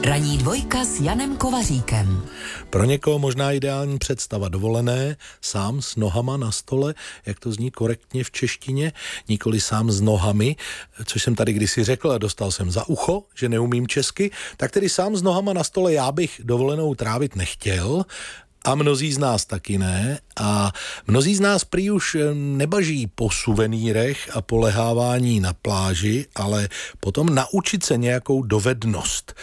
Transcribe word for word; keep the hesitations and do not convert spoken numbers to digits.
Ranní dvojka s Janem Kovaříkem. Pro někoho možná ideální představa dovolené, sám s nohama na stole, jak to zní korektně v češtině, nikoli sám s nohami, což jsem tady kdysi řekl a dostal jsem za ucho, že neumím česky, tak tedy sám s nohama na stole já bych dovolenou trávit nechtěl, a mnozí z nás taky ne. A mnozí z nás prý už nebaží po suvenýrech a polehávání na pláži, ale potom naučit se nějakou dovednost.